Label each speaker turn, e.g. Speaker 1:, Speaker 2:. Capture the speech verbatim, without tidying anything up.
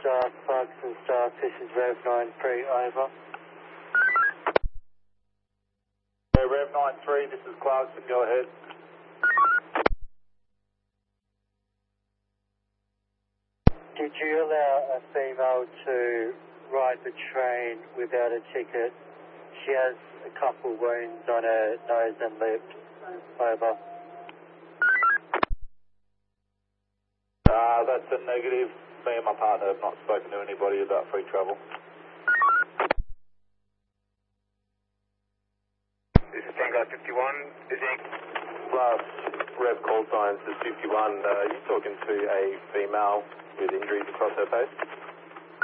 Speaker 1: staff, Ferguson staff, this is Rev nine three, over.
Speaker 2: Yeah, Rev nine three, this is Clarkson, go ahead.
Speaker 1: Did you allow a female to ride the train without a ticket? She has a couple wounds on her nose and lips. Over.
Speaker 2: Uh, that's a negative. Me and my partner have not spoken to anybody about free travel.
Speaker 3: This is Tango fifty-one, is he?
Speaker 4: Last Rev call signs is fifty-one. Uh, you talking to a female with injuries across her face?